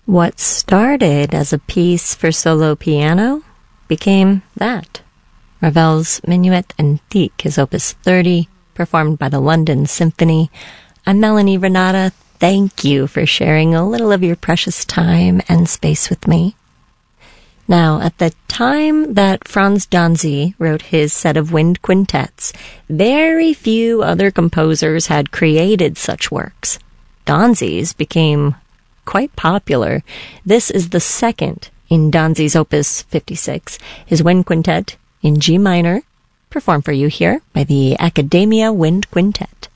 What started as a piece for solo piano became that. Ravel's Minuet Antique, his Opus 30, performed by the London Symphony. I'm Melanie Renata. Thank you for sharing a little of your precious time and space with me. Now, at the time that Franz Danzy wrote his set of wind quintets, very few other composers had created such works. Danzy's became quite popular. This is the second in Danzy's Opus 56, his wind quintet in G minor, performed for you here by the Academia Wind Quintet.